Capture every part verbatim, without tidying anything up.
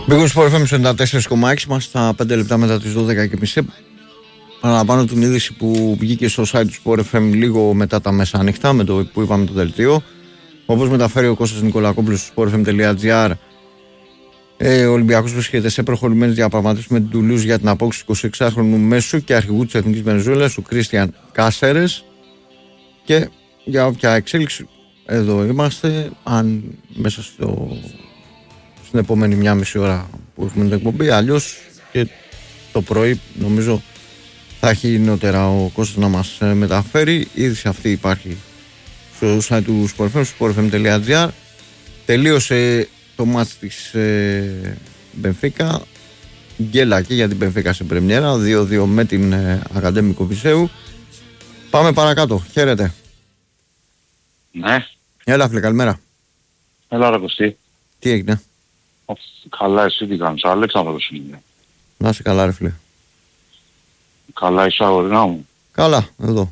Μπήκαμε στο εφ εμ ενενήντα τέσσερα κόμμα έξι μας στα πέντε λεπτά μετά τις δώδεκα και μισή. Παραλαμβάνω την είδηση που βγήκε στο site του Sport εφ εμ λίγο μετά τα μεσάνυχτα, με το που είπαμε το δελτίο. Όπως μεταφέρει ο Κώστας Νικολακόπουλος στο sport f m τελεία g r, ε, ο Ολυμπιακός βρίσκεται σε προχωρημένες διαπραγματεύσεις με την Τουλούζ για την απόκτηση του εικοσιεξάχρονου μέσου και αρχηγού της Εθνικής Βενεζουέλας, του Κρίστιαν Κάσερες. Και για όποια εξέλιξη, εδώ είμαστε. Αν μέσα στο, στην επόμενη μία μισή ώρα που έχουμε την εκπομπή, αλλιώς και το πρωί νομίζω θα έχει νεότερα ο Κώστας να μας μεταφέρει. Η είδηση αυτή υπάρχει στο site του Sport εφ εμ, στο sport f m τελεία g r. Τελείωσε το μάτς της Μπενφίκα. Γκέλα και για την Μπενφίκα σε πρεμιέρα, δύο δύο με την ε, Ακαδέμικο Βυσσέου. Πάμε παρακάτω. Χαίρετε. Ναι. Έλα φίλε, καλημέρα. Έλα ρε Κωστή. Τι έγινε? Καλά, εσύ τι κάνεις? Αλέξανδρος είναι. Να είσαι καλά ρε φίλε. Καλά είσαι αγορινά μου. Καλά, εδώ.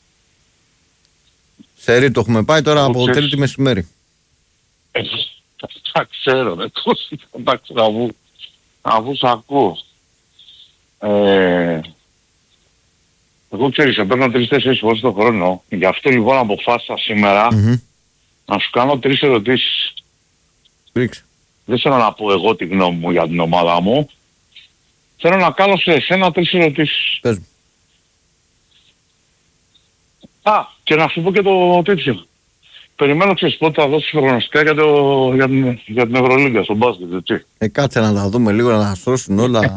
Σε ρί το έχουμε πάει τώρα. Εγώ από ξέρεις... τρίτη μεσημέρι. Ε, τα ξέρω ρε Κώστη, τα ξέρω αφού, αφού σ' ακούω. Ε, εγώ ξέρεις, παίρνω τρεις-τέσσερις φορές το χρόνο. Γι' αυτό λοιπόν αποφάσισα σήμερα mm-hmm. να σου κάνω τρεις ερωτήσεις. Ρίξε. Δεν θέλω να πω εγώ τη γνώμη μου για την ομάδα μου. Θέλω να κάνω σε εσένα τρεις ερωτήσεις. Πες μου. Α, και να σου πω και το τέτοιο. Περιμένω ξέρεις πότε θα δώσεις προγνωστικά για, το, για, την, για την Ευρωλίγκα στον μπάσκετ, έτσι. Ε, κάτσε να τα δούμε λίγο, να τα στρώσουν όλα.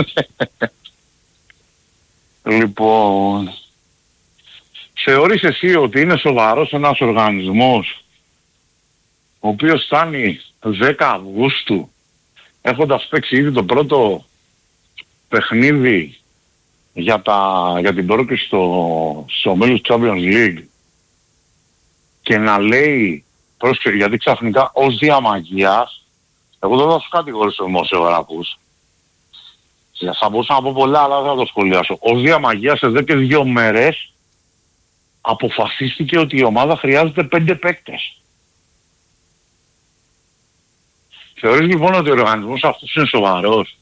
Λοιπόν, θεωρείς εσύ ότι είναι σοβαρός ένας οργανισμός ο οποίος φτάνει δέκα Αυγούστου έχοντας παίξει ήδη το πρώτο παιχνίδι για, τα, για την πρόκριση στο, στο μέλος του Champions League και να λέει, πρόσεχε, γιατί ξαφνικά ως διαμαγείας, εγώ δεν θα σου κατηγορήσω δημοσιογράφους, θα μπορούσα να πω πολλά αλλά δεν θα το σχολιάσω, ως διαμαγείας εδώ και δύο μέρες αποφασίστηκε ότι η ομάδα χρειάζεται πέντε παίκτες. Θεωρείς λοιπόν ότι ο οργανισμός αυτός είναι σοβαρός?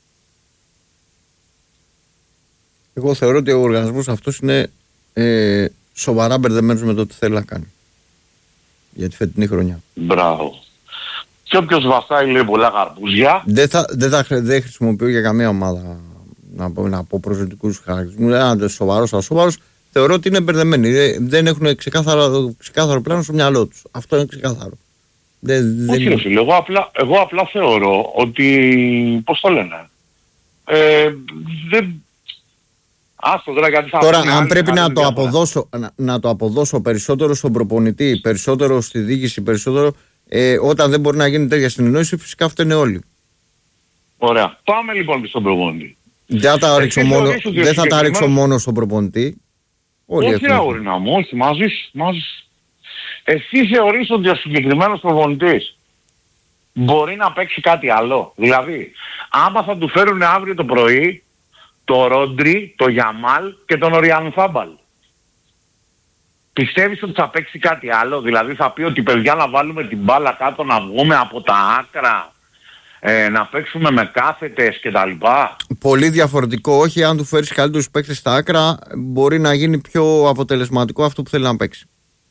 Εγώ θεωρώ ότι ο οργανισμός αυτός είναι ε, σοβαρά μπερδεμένος με το τι θέλει να κάνει για τη φετινή χρονιά. Μπράβο. Και όποιος βαστάει λέει πολλά καρπούζια. Δεν, θα, δεν, θα, δεν χρησιμοποιώ για καμία ομάδα να πω, να πω προσωπικούς χαρακτηρισμούς. Αν είναι σοβαρός, ασόβαρος, θεωρώ ότι είναι μπερδεμένοι. Δεν έχουν ξεκάθαρο, ξεκάθαρο πλάνο στο μυαλό τους. Αυτό είναι ξεκάθαρο. Δεν, Όχι δεν... φίλε, εγώ απλά, εγώ απλά θεωρώ ότι, πώς το λένε, ε, δεν... Άστο τώρα γιατί θα... Τώρα αν άλλη, πρέπει να το, αποδώσω, να, να το αποδώσω περισσότερο στον προπονητή, περισσότερο στη διοίκηση, περισσότερο, ε, όταν δεν μπορεί να γίνει τέτοια συνεννόηση, φυσικά φταίνε όλοι. Ωραία. Πάμε λοιπόν στον προπονητή. Δεν θα, ρίξω μόνο, δεν θα τα ρίξω μόνο στον προπονητή. Όλοι όχι αγόρινα μου, όχι, μαζί σου, μαζί σου. Εσύ θεωρείς ότι ο συγκεκριμένος προπονητής μπορεί να παίξει κάτι άλλο? Δηλαδή, άμα θα του φέρουν αύριο το πρωί το Ρόντρι, το Γιαμάλ και τον Οριάν Φάμπαλ, πιστεύεις ότι θα παίξει κάτι άλλο? Δηλαδή θα πει ότι παιδιά να βάλουμε την μπάλα κάτω, να βγούμε από τα άκρα, ε, να παίξουμε με κάθετες κτλ. Πολύ διαφορετικό, όχι. Αν του φέρεις καλύτερους παίκτες στα άκρα, μπορεί να γίνει πιο αποτελεσματικό αυτό που θέλει να παίξει.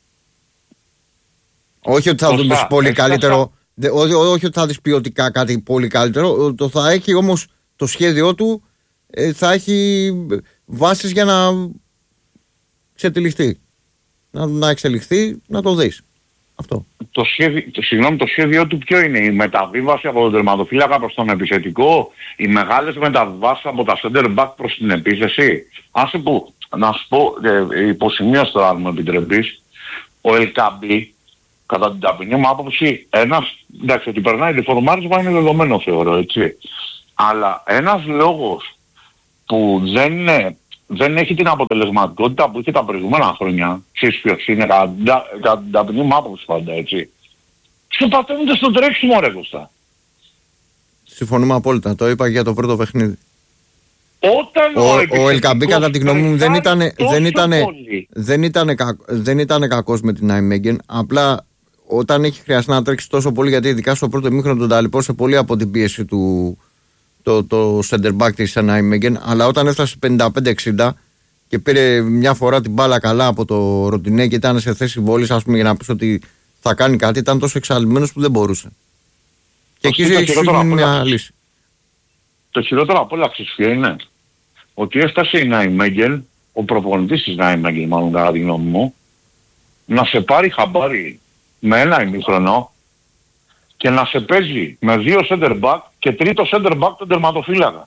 Όχι ότι θα δεις πολύ Εσύ καλύτερο, θα... όχι, όχι ότι θα δεις ποιοτικά κάτι πολύ καλύτερο, το θα έχει όμως το σχέδιό του, ε, θα έχει βάσεις για να ξετυλιχθεί, να, να εξελιχθεί, να το δεις. Αυτό. Το σχέδιο, το, συγγνώμη, το σχέδιό του ποιο είναι? Η μεταβίβαση από τον τερματοφύλακα προς τον επιθετικό, οι μεγάλες μεταβιβάσεις από τα center back προς την επίθεση? Άσε που, να σου πω, ε, υποσημείως τώρα αν μου επιτρέπεις, ο Ελκαμπή, κατά την ταπεινή μου άποψη, ένας, εντάξει, ότι περνάει λιφορμάρισμα είναι δεδομένο θεωρώ, έτσι. Αλλά ένας λόγος που δεν, είναι, δεν έχει την αποτελεσματικότητα που είχε τα προηγούμενα χρόνια, ξέρεις ποιος είναι, κατά, κατά την ταπεινή μου άποψη πάντα, έτσι. Ξεπατώνεται στο τρέξιμο ρε Κώστα. Συμφωνούμε απόλυτα, το είπα για το πρώτο παιχνίδι. Όταν ο, ο, ο Ελκαμπή κατά τη γνώμη μου δεν ήταν, δεν ήταν, δεν ήταν, δεν ήταν κακός με την Νάιμέγγεν, απλά όταν έχει χρειαστεί να τρέξει τόσο πολύ, γιατί ειδικά στο πρώτο ημίχρονο τον ταλαιπώρησε πολύ από την πίεση του το, το center back της Νάιμεγκεν, αλλά όταν έφτασε πενήντα πέντε εξήντα και πήρε μια φορά την μπάλα καλά από το Ροντινέ και ήταν σε θέση βόλης, ας πούμε, για να πεις ότι θα κάνει κάτι, ήταν τόσο εξαλειμμένος που δεν μπορούσε. Και εκεί έχει μια λύση. Το χειρότερο από όλα, ξέρεις είναι ότι έφτασε η Νάιμεγκεν, ο προπονητής της Νάιμεγκεν, μάλλον κατά τη γνώμη μου, να σε πάρει χαμπάρι με ένα ημίχρονο και να σε παίζει με δύο center back και τρίτο center back τον τερματοφύλακα.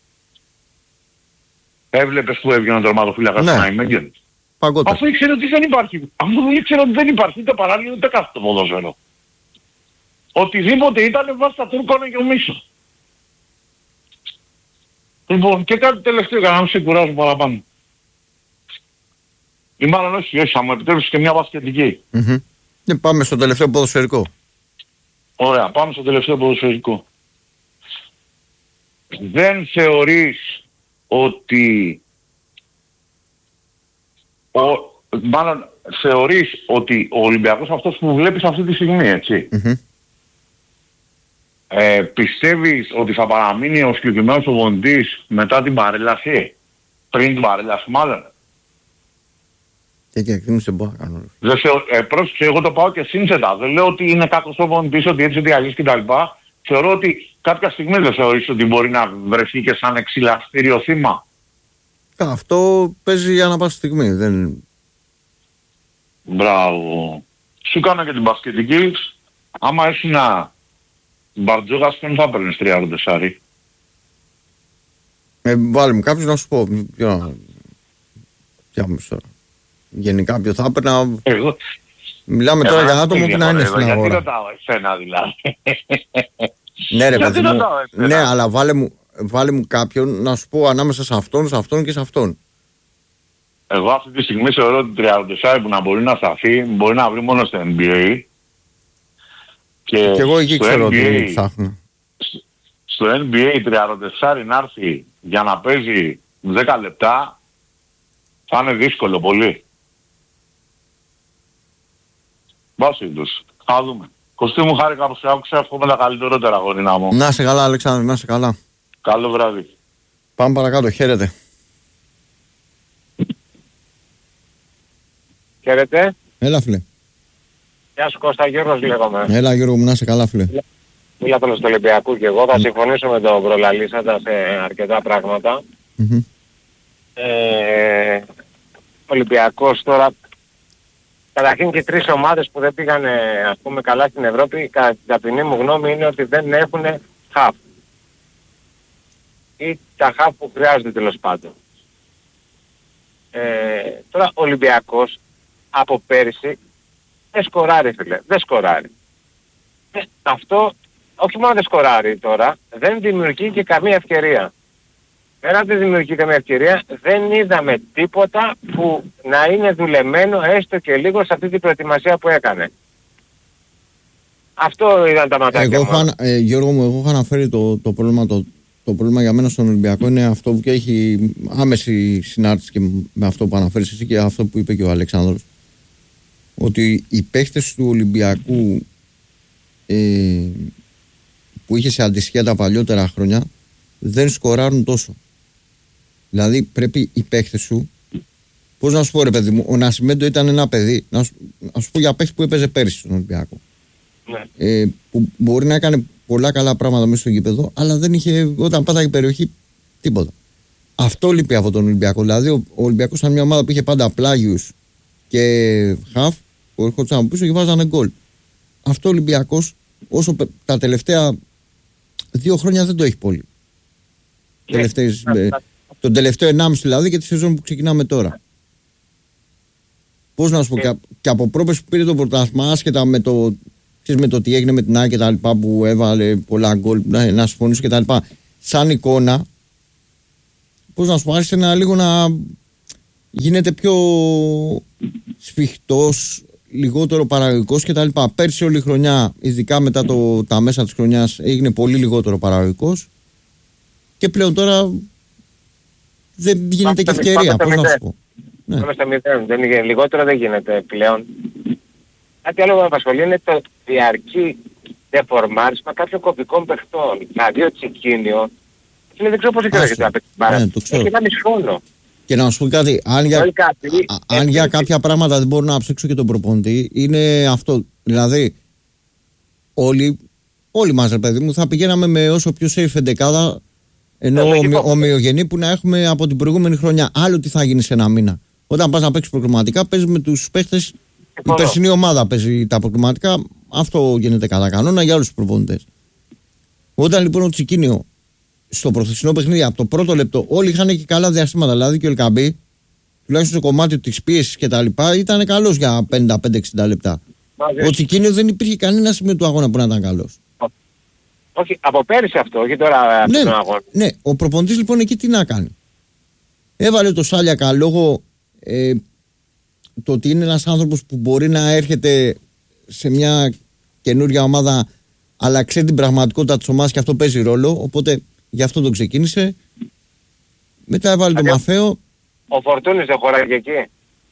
Έβλεπες που έβγαινε ο τερματοφύλακας ναι. στην Νάιμεγκεν. Παγκότα. Αφού ήξερε ότι δεν υπάρχει. Αφού δεν ήξερε ότι δεν υπάρχει ούτε παράλληλο ούτε κάθετο ποδόσφαιρο. Οτιδήποτε ήταν βάσει τα Τούρκο και ο Μίσο. Λοιπόν, και κάτι τελευταίο για να μην σε κουράζω παραπάνω. Ή μάλλον όχι, όχι, θα μου επιτρέψεις και μια μπασκετική. Mm-hmm. Και πάμε στο τελευταίο ποδοσφαιρικό. Ωραία, πάμε στο τελευταίο ποδοσφαιρικό. Δεν θεωρείς ότι... Ο, μάλλον θεωρείς ότι ο Ολυμπιακός αυτός που βλέπεις αυτή τη στιγμή, έτσι. Mm-hmm. Ε, πιστεύεις ότι θα παραμείνει ο συγκεκριμένος προπονητής μετά την παρέλαση, πριν την παρέλαση μάλλον? Και και εκτίμηση δεν μπορώ να κάνω. Δεν θεω... ε, πρόσεξε, εγώ το πάω και σύνθετα. Δεν λέω ότι είναι κάποιος προπονητής, ότι έτσι, ότι αλλιώς κτλ. Θεωρώ ότι κάποια στιγμή δεν θεωρείς ότι μπορεί να βρεθεί και σαν εξυλαστήριο θύμα. Αυτό παίζει για να πάσα στιγμή. Δεν... Μπράβο. Σου κάνω και την μπασκετική. Άμα έρθει να μπαρτζόγας, δεν θα παίρνεις τριάντα τεσσάρι. Ε, βάλε μου κάποιος να σου πω. Ποιο... Ποια μου τώρα. Γενικά ποιο θα έπαιρνα. Εγώ... Μιλάμε τώρα για άτομο που να είναι στην αγορά. Γιατί ρωτάω εσένα δηλαδή. Ναι ρε παιδί μου. Ναι, αλλά βάλε μου, βάλε μου κάποιον να σου πω ανάμεσα σε αυτόν, σε αυτόν και σε αυτόν. Εγώ αυτή τη στιγμή θεωρώ ότι τριάντα τέσσερα που να μπορεί να σταθεί μπορεί να βρει μόνο στο N B A. Και, και εγώ εκεί ξέρω ότι ψάχνω. Στο N B A τριάντα τέσσερα να έρθει για να παίζει δέκα λεπτά θα είναι δύσκολο πολύ. Βάσιλος, θα δούμε. Κωστή μου, χάρηκα που σε άκουσα, εύχομαι τα καλύτερότερα, γονινά μου. Να είσαι καλά, Αλέξανδρε, να είσαι καλά. Καλό βράδυ. Πάμε παρακάτω, χαίρετε. Χαίρετε. Έλα, φίλε. Γεια σου Κώστα, Γιώργος λέγομαι. Έλα, Γιώργο μου, να είσαι καλά, φίλε. Μιλάω τον στο Ολυμπιακού και εγώ θα συμφωνήσω με τον προλαλήσαντα σε αρκετά πράγματα. Mm-hmm. Ε, Ολυμπιακός τώρα, καταρχήν και τρεις ομάδες που δεν πήγαν ας πούμε καλά στην Ευρώπη, κατά την ταπεινή μου γνώμη είναι ότι δεν έχουν χαφ. Ή τα χαφ που χρειάζονται τέλος πάντων. Ε, τώρα ο Ολυμπιακός από πέρυσι δεν σκοράρει φίλε, δεν σκοράρει. Ε, αυτό όχι μόνο δεν σκοράρει τώρα, δεν δημιουργεί και καμία ευκαιρία. Πέρα δεν δημιουργεί καμία ευκαιρία, δεν είδαμε τίποτα που να είναι δουλεμένο έστω και λίγο σε αυτή την προετοιμασία που έκανε. Αυτό ήταν τα ματάκια εγώ μου. Ε, Γιώργο μου, εγώ είχα αναφέρει το, το πρόβλημα το, το πρόβλημα για μένα στον Ολυμπιακό είναι αυτό που και έχει άμεση συνάρτηση και με αυτό που αναφέρεις εσύ και αυτό που είπε και ο Αλεξάνδρος. Ότι οι παίχτες του Ολυμπιακού ε, που είχε σε αντισχέτα τα παλιότερα χρόνια δεν σκοράρουν τόσο. Δηλαδή πρέπει οι παίχτες σου, πώς να σου πω ρε παιδί μου, ο Νασιμέντο ήταν ένα παιδί, να σου, να σου πω για παίχτη που έπαιζε πέρυσι στον Ολυμπιακό. Ναι. Ε, που μπορεί να έκανε πολλά καλά πράγματα μέσα στο γήπεδο, αλλά δεν είχε, όταν πάταγε περιοχή, τίποτα. Αυτό λείπει από τον Ολυμπιακό. Δηλαδή ο, ο Ολυμπιακός ήταν μια ομάδα που είχε πάντα πλάγιους και χαφ που έρχονταν από πίσω και βάζανε γκολ. Αυτό ο Ολυμπιακός όσο τα τελευταία δύο χρόνια δεν το έχει πολύ. Yeah. Τελευταίες, yeah. Τον τελευταίο ενάμιση δηλαδή και τη σεζόν που ξεκινάμε τώρα. Πώς να σου πω, yeah. και, και από πρόπες που πήρε το πρωτάθλημα, άσχετα με το, ξέρεις, με το τι έγινε με την ΑΕΚ και τα λοιπά που έβαλε πολλά γκολ, να, να συμφωνήσω και τα λοιπά. Σαν εικόνα, πώς να σου πω, άρχισε να λίγο να γίνεται πιο σφιχτός, λιγότερο παραγωγικός κτλ. Πέρσι όλη η χρονιά, ειδικά μετά το, τα μέσα της χρονιάς, έγινε πολύ λιγότερο παραγωγικός και πλέον τώρα δεν γίνεται και ευκαιρία. Πώς να σου πω. Ναι. Δεν είναι, λιγότερο δεν γίνεται πλέον. Κάτι άλλο που με απασχολεί είναι το διαρκή δεφορμάρισμα κάποιων κωδικών παιχτών. Δηλαδή ο Τσικίνιο, είναι, δεν ξέρω πώς έχει να παίξει μπάλα. Έχει ένα μισχόνο. Και να σου πω κάτι, αν για, α, αν για κάποια πράγματα δεν μπορώ να ψήξω και τον προπονητή, είναι αυτό. Δηλαδή, όλοι, όλοι μας, ρε παιδί μου, θα πηγαίναμε με όσο πιο safe εντεκάδα, ενώ ομοιογενή που να έχουμε από την προηγούμενη χρονιά. Άλλο τι θα γίνει σε ένα μήνα. Όταν πας να παίξεις προκριματικά, παίζεις με τους παίχτες. Η περσινή ομάδα παίζει τα προκριματικά. Αυτό γίνεται κατά κανόνα για όλους τους προπονητές. Όταν λοιπόν ο Τσικίνιο στο προχθεσινό παιχνίδι από το πρώτο λεπτό όλοι είχαν και καλά διαστήματα. Δηλαδή και ο Ελκαμπή, τουλάχιστον στο κομμάτι της πίεσης και τα λοιπά, ήταν καλός για πενήντα πέντε εξήντα λεπτά. Μάλιστα. Ο Τσικίνιο δεν υπήρχε κανένα σημείο του αγώνα που να ήταν καλός. Όχι, από πέρυσι αυτό, όχι τώρα ναι, τον αγώνα. Ναι, ο προπονητής λοιπόν εκεί τι να κάνει. Έβαλε το Σάλιακα λόγω ε, το ότι είναι ένας άνθρωπος που μπορεί να έρχεται σε μια καινούργια ομάδα, αλλά ξέρει την πραγματικότητα της ομάδας και αυτό παίζει ρόλο. Οπότε γι' αυτό τον ξεκίνησε. Μετά έβαλε τον Μαφαίο. Ο Φορτούνης δεν χωράει και εκεί.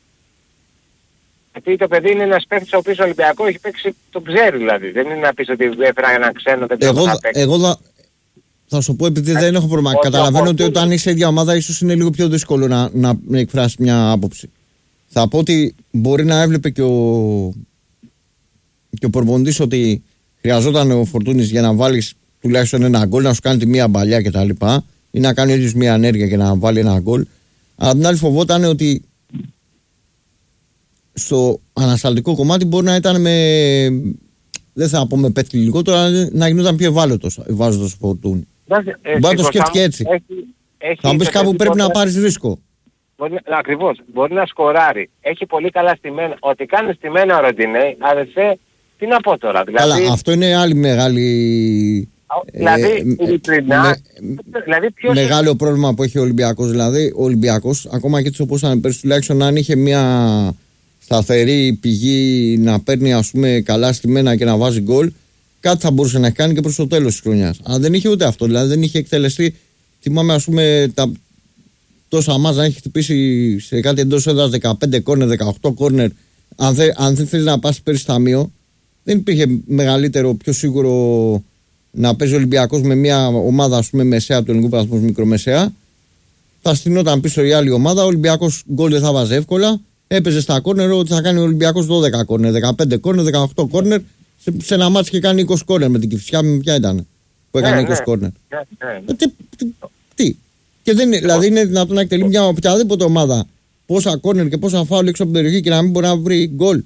Γιατί το παιδί είναι ένας παίκτης ο οποίος ο Ολυμπιακό έχει παίξει, το ξέρει δηλαδή. Δεν είναι να πεις ότι έφερα ένα ξένο, δεν ξέρω να παίξει. Εγώ θα, θα σου πω επειδή δεν έχω πρόβλημα. Καταλαβαίνω ότι όταν είσαι ίδια ομάδα ίσως είναι λίγο πιο δύσκολο να, να, να εκφράσει μια άποψη. Θα πω ότι μπορεί να έβλεπε και ο, και ο προπονητής ότι χρειαζόταν ο Φορτούνης για να βάλεις τουλάχιστον ένα γκολ, να σου κάνει τη μία μπαλιά κτλ. Ή να κάνει ο ίδιος μία ενέργεια και να βάλει ένα γκολ. Αλλά την άλλη φοβόταν ότι στο ανασταλτικό κομμάτι μπορεί να ήταν με. Δεν θα πω με πέφτει λιγότερο, αλλά να γινόταν πιο ευάλωτος βάζοντας Φορτούνη. Μπορεί να το σκέφτηκε έτσι. Έχει, έχει θα μου πεις κάπου πρέπει να πάρεις ρίσκο. Μπορεί, ακριβώς, μπορεί να σκοράρει. Έχει πολύ καλά στημένα. Ότι κάνει στημένα ο Ροντινέι, αδερφέ, τι να πω τώρα. Δηλαδή, καλά, αυτό είναι άλλη μεγάλη. Δηλαδή, ε, ειλικρινά, με, δηλαδή ποιος μεγάλο είναι... πρόβλημα που έχει ο Ολυμπιακός. Δηλαδή, ο Ολυμπιακός, ακόμα και έτσι όπως ήταν πέρσι, τουλάχιστον αν είχε μια σταθερή πηγή να παίρνει ας πούμε καλά στημένα και να βάζει γκολ, κάτι θα μπορούσε να έχει κάνει και προς το τέλος της χρονιάς. Αλλά δεν είχε ούτε αυτό. Δηλαδή, δεν είχε εκτελεστεί. Θυμάμαι ας πούμε τα τόσα μάτς να έχει χτυπήσει σε κάτι εντός έδρας δεκαπέντε κόρνερ, δεκαοκτώ κόρνερ. Αν, θε, αν δεν θέλει να πας πέρσι ταμείο, δεν υπήρχε μεγαλύτερο, πιο σίγουρο να παίζει ο Ολυμπιακός με μια ομάδα ας πούμε μεσαία του ελληνικού βαθμού, μικρομεσαία. Θα στυνόταν πίσω η άλλη ομάδα. Ο Ολυμπιακός γκολ δεν θα βάζει εύκολα. Έπαιζε στα κόρνερ ότι θα κάνει ο Ολυμπιακός δώδεκα κόρνερ, δεκαπέντε κόρνερ, δεκαοκτώ κόρνερ. Σε, σε ένα μάτς και κάνει είκοσι κόρνερ με την Κηφισιά. Ποια ήταν που έκανε ναι, είκοσι ναι, κόρνερ. Ναι, ναι. Ε, τι, τι, τι. Και δεν, δηλαδή είναι δυνατόν να εκτελεί μια οποιαδήποτε ομάδα πόσα κόρνερ και πόσα φάουλ έξω από την περιοχή και να μην μπορεί να βρει γκολ.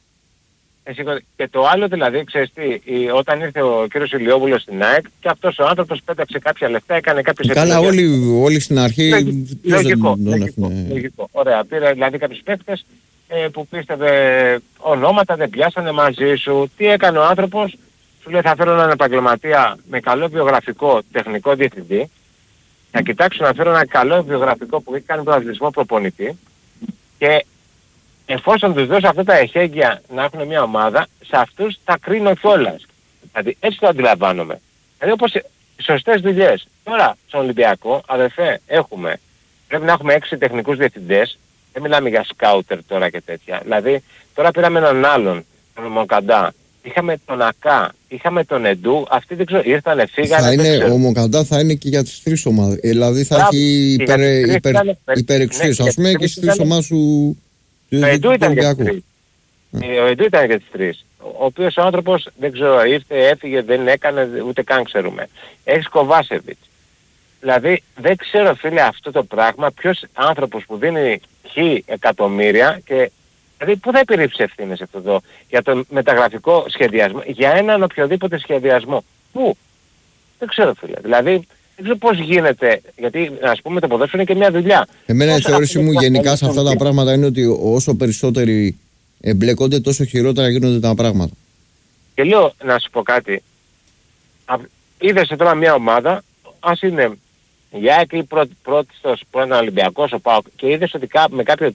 Και το άλλο δηλαδή, ξέρεις τι, όταν ήρθε ο κύριος Ηλιόπουλος στην ΑΕΚ και αυτός ο άνθρωπος πέταξε κάποια λεφτά, έκανε κάποιες επιλογές. Καλά, όλοι, όλοι στην αρχή. Λογικό, δεν, λογικό, ναι. λογικό. Ωραία, πήρα δηλαδή κάποιους παίκτες ε, που πίστευε ονόματα, δεν πιάσανε μαζί σου. Τι έκανε ο άνθρωπος, σου λέει θα φέρω έναν επαγγελματία με καλό βιογραφικό τεχνικό διευθυντή, να κοιτάξω να φέρω ένα καλό βιογραφικό που έχει κάνει πρωταθλητισμό προπονητή και εφόσον τους δώσω αυτά τα εχέγγυα να έχουν μια ομάδα, σε αυτούς θα κρίνω κιόλας. Δηλαδή έτσι το αντιλαμβάνομαι. Δηλαδή όπως σωστές δουλειές. Τώρα στον Ολυμπιακό, αδερφέ, έχουμε, πρέπει να έχουμε έξι τεχνικούς διευθυντές. Δεν μιλάμε για σκάουτερ τώρα και τέτοια. Δηλαδή τώρα πήραμε έναν άλλον, τον Μοκαντά. Είχαμε τον Ακά, είχαμε τον Εντού, αυτοί δεν ξέρω, ήρθανε, φύγανε. Θα είναι, ο Μοκαντά θα είναι και για τις τρεις ομάδες. Δηλαδή θα Μπράβο, έχει υπερ, υπερ, υπερεξουσίες. Ναι, ας πούμε και στις τρεις ομάδες σου. Ο Εντού ήταν για τις τρεις. Ο Εντού ήταν για τις τρεις. Ο οποίος ο άνθρωπος δεν ξέρω, ήρθε, έφυγε, δεν έκανε, ούτε καν ξέρουμε. Έχεις Κοβάσεβιτς. Δηλαδή δεν ξέρω φίλε αυτό το πράγμα, ποιος άνθρωπος που δίνει χι εκατομμύρια και δηλαδή πού θα επιρρύψει ευθύνες αυτό εδώ για το μεταγραφικό σχεδιασμό, για έναν οποιοδήποτε σχεδιασμό. Πού? Δεν ξέρω φίλε. Δηλαδή δεν ξέρω πώς γίνεται, γιατί ας πούμε το ποδόσφαιρο είναι και μια δουλειά. Εμένα η θεώρηση μου γενικά σε αυτά τα πράγματα είναι ότι όσο περισσότεροι εμπλεκόνται τόσο χειρότερα γίνονται τα πράγματα. Και λέω να σου πω κάτι. Είδες τώρα μια ομάδα, ας είναι η ΑΕΚ ή πρώτη, πρώτη στο πρώην Ολυμπιακός, ο ΠΑΟΚ, και είδες ότι με κάποιο